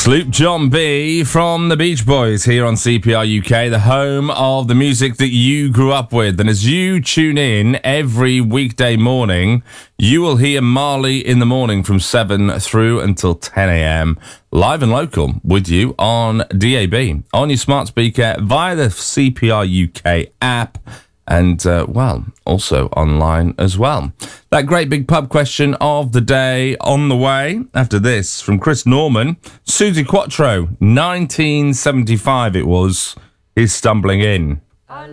Sloop John B from the Beach Boys here on CPR UK, the home of the music that you grew up with. And as you tune in every weekday morning, you will hear Marley in the morning from 7 through until 10 a.m. live and local with you on DAB, on your smart speaker, via the CPR UK app, and, also online as well. That great big pub question of the day on the way after this from Chris Norman. Suzi Quatro, 1975 it was, is stumbling in.